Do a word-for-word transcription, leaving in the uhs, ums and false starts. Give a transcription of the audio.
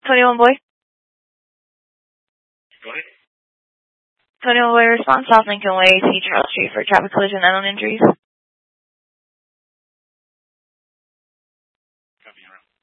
twenty-one Boy. Go ahead. twenty-one Boy, response South Lincoln Way, T. Charles Street for traffic collision, unknown injuries. Copy, around.